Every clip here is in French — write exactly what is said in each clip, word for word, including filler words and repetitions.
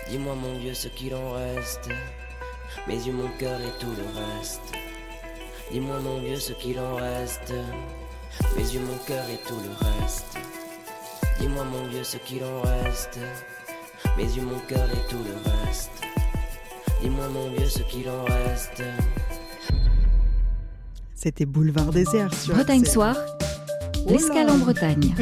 Dis-moi mon Dieu ce qu'il en reste, mes yeux, mon cœur et tout le reste. Dis-moi mon Dieu ce qu'il en reste, mes yeux, mon cœur et tout le reste. Dis-moi mon Dieu ce qu'il en reste, mes yeux, mon cœur et tout le reste. Dis-moi mon Dieu ce qu'il en reste. C'était Boulevard Désert sur Bretagne Soir, l'escale en Bretagne.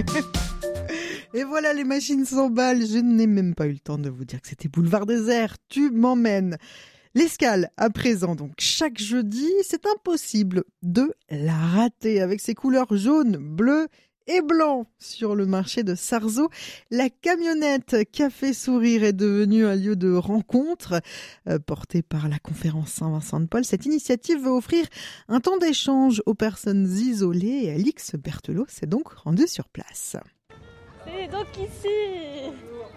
Et voilà, les machines s'emballent. Je n'ai même pas eu le temps de vous dire que c'était Boulevard Désert. Tu m'emmènes. L'escale, à présent, donc chaque jeudi, c'est impossible de la rater avec ses couleurs jaune, bleu et blanc. Sur le marché de Sarzeau, la camionnette Café Sourire est devenue un lieu de rencontre. Euh, portée par la conférence Saint-Vincent-de-Paul, cette initiative veut offrir un temps d'échange aux personnes isolées et Alix Berthelot s'est donc rendue sur place. C'est donc ici.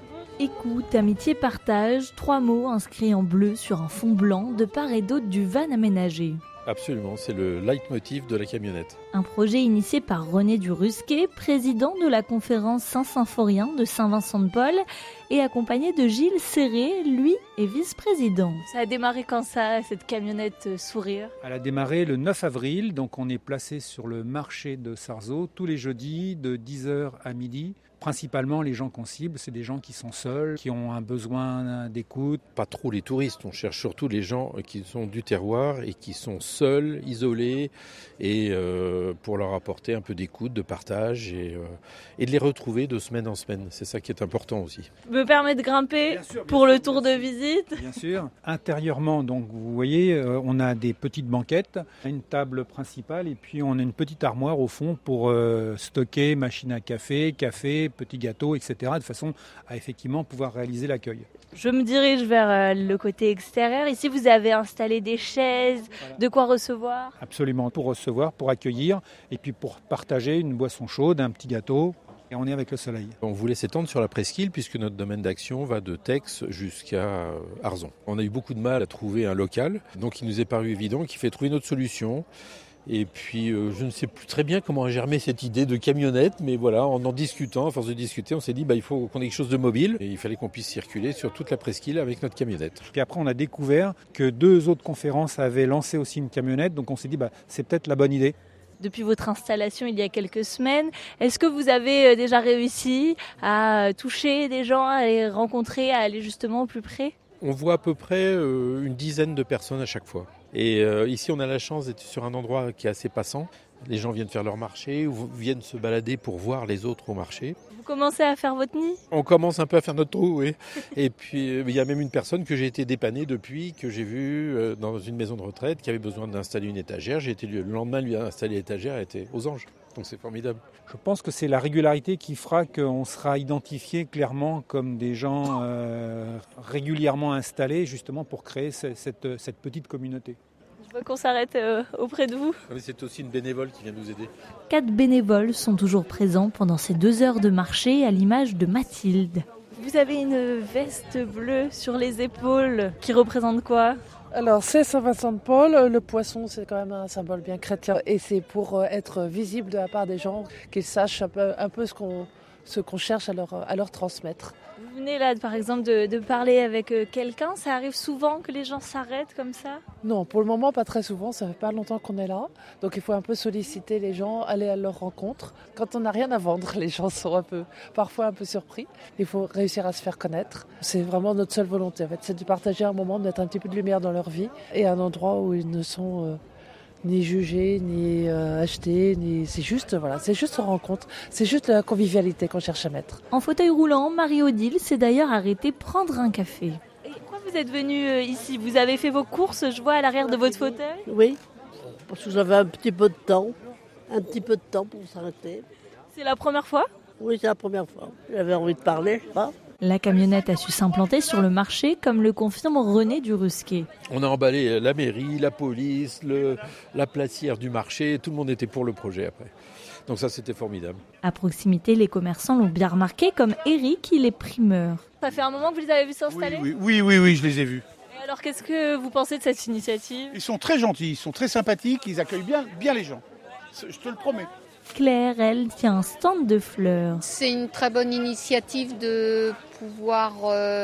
Écoute, amitié, partage, trois mots inscrits en bleu sur un fond blanc de part et d'autre du van aménagé. Absolument, c'est le leitmotiv de la camionnette. Un projet initié par René Durusquet, président de la conférence Saint-Symphorien de Saint-Vincent-de-Paul et accompagné de Gilles Serré, lui est vice-président. Ça a démarré quand ça, cette camionnette Sourire ? Elle a démarré le neuf avril, donc on est placé sur le marché de Sarzeau tous les jeudis de dix heures à midi. Principalement, les gens qu'on cible, c'est des gens qui sont seuls, qui ont un besoin d'écoute. Pas trop les touristes, on cherche surtout les gens qui sont du terroir et qui sont seuls, isolés, et euh, pour leur apporter un peu d'écoute, de partage, et, euh, et de les retrouver de semaine en semaine. C'est ça qui est important aussi. Me permet de grimper bien sûr, bien pour sûr, le tour de visite. Bien sûr. Intérieurement, donc vous voyez, euh, on a des petites banquettes, une table principale, et puis on a une petite armoire au fond pour euh, stocker machine à café, café, petits gâteaux, et cetera, de façon à effectivement pouvoir réaliser l'accueil. Je me dirige vers euh, le côté extérieur. Ici, vous avez installé des chaises, voilà. De quoi recevoir ? Absolument, pour recevoir, pour accueillir, et puis pour partager une boisson chaude, un petit gâteau. Et on est avec le soleil. On voulait s'étendre sur la presqu'île puisque notre domaine d'action va de Tex jusqu'à Arzon. On a eu beaucoup de mal à trouver un local, donc il nous est paru évident qu'il fallait trouver une autre solution. Et puis, euh, je ne sais plus très bien comment a germé cette idée de camionnette, mais voilà, en en discutant, à force de discuter, on s'est dit bah, il faut qu'on ait quelque chose de mobile. Et il fallait qu'on puisse circuler sur toute la presqu'île avec notre camionnette. Puis après, on a découvert que deux autres conférences avaient lancé aussi une camionnette, donc on s'est dit bah, c'est peut-être la bonne idée. Depuis votre installation il y a quelques semaines, est-ce que vous avez déjà réussi à toucher des gens, à les rencontrer, à aller justement au plus près ? On voit à peu près euh, une dizaine de personnes à chaque fois. Et euh, ici, on a la chance d'être sur un endroit qui est assez passant. Les gens viennent faire leur marché ou viennent se balader pour voir les autres au marché. Vous commencez à faire votre nid ? On commence un peu à faire notre trou, oui. Et puis, il y a même une personne que j'ai été dépanner depuis, que j'ai vue euh, dans une maison de retraite, qui avait besoin d'installer une étagère. J'ai été le lendemain lui installer l'étagère, elle était aux anges. Donc c'est formidable. Je pense que c'est la régularité qui fera qu'on sera identifié clairement comme des gens euh, régulièrement installés, justement pour créer cette, cette, cette petite communauté. Je vois qu'on s'arrête euh, auprès de vous. Mais c'est aussi une bénévole qui vient nous aider. Quatre bénévoles sont toujours présents pendant ces deux heures de marché, à l'image de Mathilde. Vous avez une veste bleue sur les épaules qui représente quoi ? Alors c'est Saint-Vincent-de-Paul, le poisson c'est quand même un symbole bien chrétien et c'est pour être visible de la part des gens, qu'ils sachent un peu, un peu ce qu'on, ce qu'on cherche à leur, à leur transmettre. Vous venez là par exemple de, de parler avec quelqu'un, ça arrive souvent que les gens s'arrêtent comme ça ? Non, pour le moment pas très souvent, ça fait pas longtemps qu'on est là, donc il faut un peu solliciter les gens, aller à leur rencontre. Quand on n'a rien à vendre, les gens sont un peu, parfois un peu surpris, il faut réussir à se faire connaître. C'est vraiment notre seule volonté en fait, c'est de partager un moment, de mettre un petit peu de lumière dans leur vie et un endroit où ils ne sont euh, ni jugés, ni euh, achetés, ni... c'est juste voilà, c'est juste une rencontre, c'est juste la convivialité qu'on cherche à mettre. En fauteuil roulant, Marie-Odile s'est d'ailleurs arrêtée prendre un café. Et pourquoi vous êtes venue euh, ici ? Vous avez fait vos courses, je vois, à l'arrière de votre fauteuil ? Oui, parce que j'avais un petit peu de temps, un petit peu de temps pour s'arrêter. C'est la première fois ? Oui, c'est la première fois. J'avais envie de parler, je sais pas. La camionnette a su s'implanter sur le marché, comme le confirme René Durusquet. On a emballé la mairie, la police, le, la placière du marché, tout le monde était pour le projet après. Donc ça, c'était formidable. À proximité, les commerçants l'ont bien remarqué, comme Eric, il est primeur. Ça fait un moment que vous les avez vus s'installer ? Oui, oui, oui, oui, oui, je les ai vus. Et alors, qu'est-ce que vous pensez de cette initiative ? Ils sont très gentils, ils sont très sympathiques, ils accueillent bien, bien les gens. Je te le promets. Claire, elle, tient un stand de fleurs. C'est une très bonne initiative de pouvoir euh,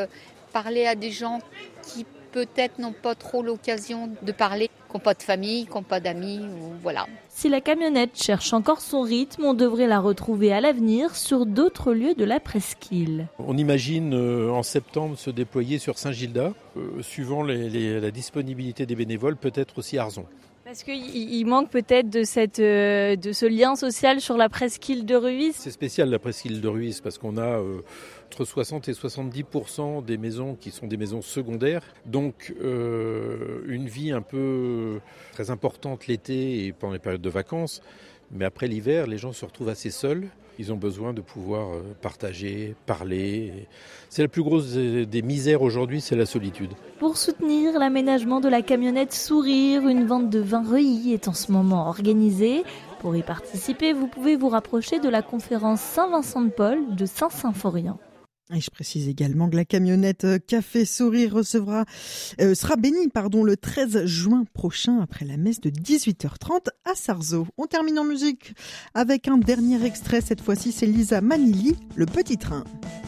parler à des gens qui peut-être n'ont pas trop l'occasion de parler, qui n'ont pas de famille, qui n'ont pas d'amis, ou voilà. Si la camionnette cherche encore son rythme, on devrait la retrouver à l'avenir sur d'autres lieux de la presqu'île. On imagine euh, en septembre se déployer sur Saint-Gildas, euh, suivant les, les, la disponibilité des bénévoles, peut-être aussi Arzon. Parce qu'il manque peut-être de, cette, euh, de ce lien social sur la presqu'île de Ruisse. C'est spécial la presqu'île de Ruisse parce qu'on a euh, entre soixante et soixante-dix pour cent des maisons qui sont des maisons secondaires. Donc euh, une vie un peu très importante l'été et pendant les périodes de vacances. Mais après l'hiver, les gens se retrouvent assez seuls. Ils ont besoin de pouvoir partager, parler. C'est la plus grosse des misères aujourd'hui, c'est la solitude. Pour soutenir l'aménagement de la camionnette Sourire, une vente de vin reillis est en ce moment organisée. Pour y participer, vous pouvez vous rapprocher de la conférence Saint-Vincent-de-Paul de Saint-Symphorien. Et je précise également que la camionnette Café Sourire recevra, euh, sera bénie pardon, le treize juin prochain après la messe de dix-huit heures trente à Sarzeau. On termine en musique avec un dernier extrait. Cette fois-ci, c'est Lisa Manilli, Le Petit Train.